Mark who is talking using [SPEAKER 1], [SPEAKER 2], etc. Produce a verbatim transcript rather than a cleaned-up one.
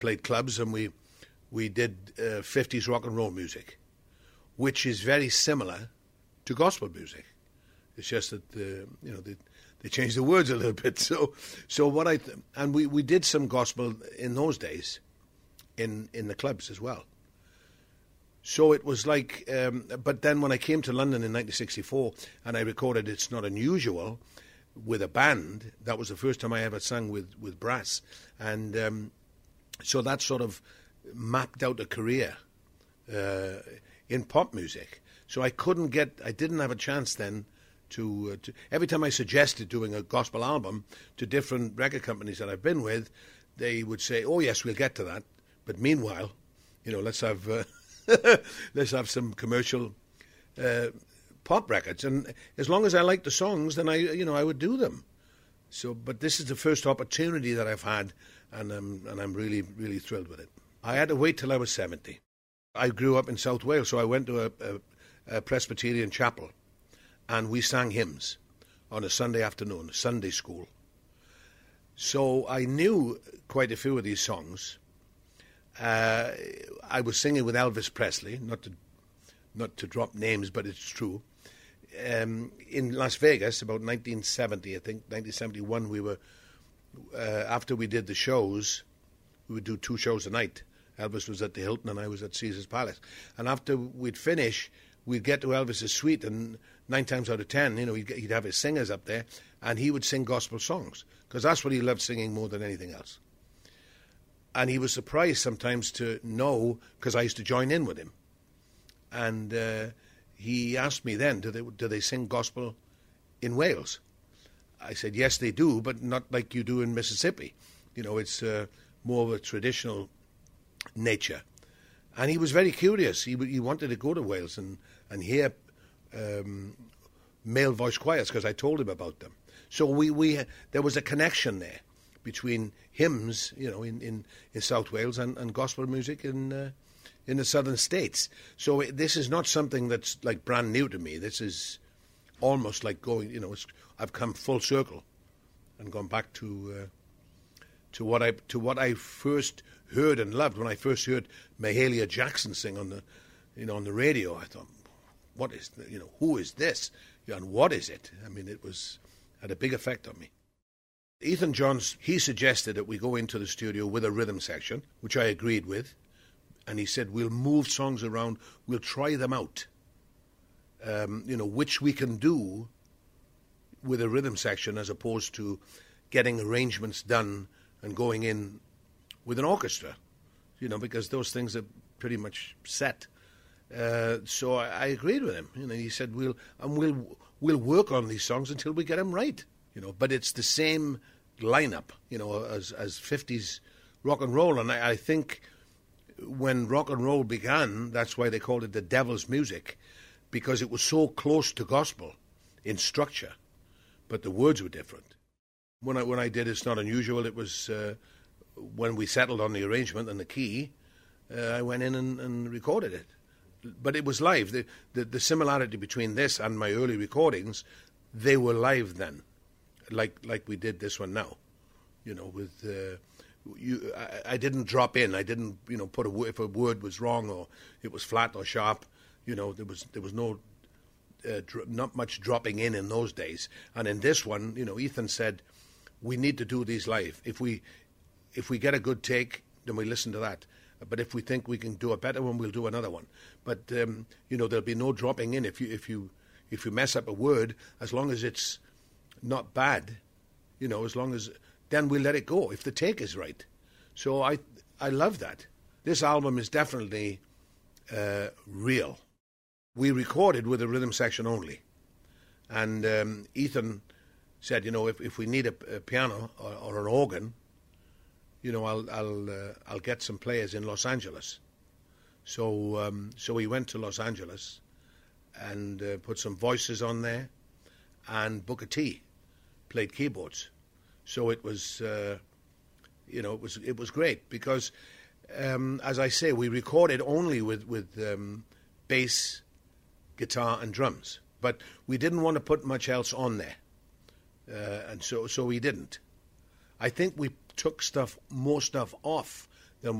[SPEAKER 1] played clubs, and we we did uh, fifties rock and roll music, which is very similar to gospel music. It's just that uh, you know they, they changed the words a little bit. So so what I th- and we, we did some gospel in those days, in in the clubs as well. So it was like, um, but then when I came to London in nineteen sixty-four and I recorded It's Not Unusual with a band, that was the first time I ever sang with, with brass. And um, so that sort of mapped out a career uh, in pop music. So I couldn't get, I didn't have a chance then to, uh, to, every time I suggested doing a gospel album to different record companies that I've been with, they would say, oh yes, we'll get to that. But meanwhile, you know, let's have... Uh, let's have some commercial uh, pop records, and as long as I liked the songs, then I, you know, I would do them. So, but this is the first opportunity that I've had, and I'm and I'm really, really thrilled with it. I had to wait till I was seventy. I grew up in South Wales, so I went to a, a, a Presbyterian chapel, and we sang hymns on a Sunday afternoon, Sunday school. So I knew quite a few of these songs. Uh, I was singing with Elvis Presley, not to not to drop names, but it's true. Um, in Las Vegas, about nineteen seventy, I think, nineteen seventy-one, we were, uh, after we did the shows, we would do two shows a night. Elvis was at the Hilton and I was at Caesar's Palace. And after we'd finish, we'd get to Elvis's suite, and nine times out of ten, you know, he'd, he'd have his singers up there, and he would sing gospel songs, because that's what he loved singing more than anything else. And he was surprised sometimes to know, because I used to join in with him. And uh, he asked me then, do they, do they sing gospel in Wales? I said, yes, they do, but not like you do in Mississippi. You know, it's uh, more of a traditional nature. And he was very curious. He, he wanted to go to Wales and, and hear um, male voice choirs, because I told him about them. So we, we there was a connection there between hymns, you know, in, in, in South Wales and, and gospel music in uh, in the southern states. So it, this is not something that's like brand new to me. This is almost like going, you know, it's, I've come full circle and gone back to uh, to what I to what I first heard and loved when I first heard Mahalia Jackson sing on the, you know, on the radio. I thought, what is, the, you know, who is this, and what is it? I mean, it was had a big effect on me. Ethan Johns, he suggested that we go into the studio with a rhythm section, which I agreed with. And he said, we'll move songs around, we'll try them out, um, you know, which we can do with a rhythm section as opposed to getting arrangements done and going in with an orchestra, you know, because those things are pretty much set. Uh, so I, I agreed with him. You know, he said, we'll, and we'll, we'll work on these songs until we get them right. You know, but it's the same lineup, you know, as as fifties rock and roll. And I, I think when rock and roll began, that's why they called it the devil's music, because it was so close to gospel in structure, but the words were different. When I when I did It's Not Unusual, it was uh, when we settled on the arrangement and the key, uh, I went in and, and recorded it. But it was live. The, the the similarity between this and my early recordings, they were live then. Like like we did this one now, you know. With uh, you, I, I didn't drop in. I didn't, you know, put a if a word was wrong or it was flat or sharp. You know, there was there was no uh, dr- not much dropping in in those days. And in this one, you know, Ethan said, we need to do these live. If we if we get a good take, then we listen to that. But if we think we can do a better one, we'll do another one. But um, you know, there'll be no dropping in if you if you if you mess up a word, as long as it's not bad, you know, as long as, then we'll let it go if the take is right. So I I love that. This album is definitely uh, real. We recorded with a rhythm section only. And um, Ethan said, you know, if, if we need a, a piano or, or an organ, you know, I'll I'll uh, I'll get some players in Los Angeles. So um, so we went to Los Angeles and uh, put some voices on there, and Booker T played keyboards. So it was, uh, you know, it was it was great because, um, as I say, we recorded only with with um, bass, guitar, and drums, but we didn't want to put much else on there, uh, and so so we didn't. I think we took stuff, more stuff off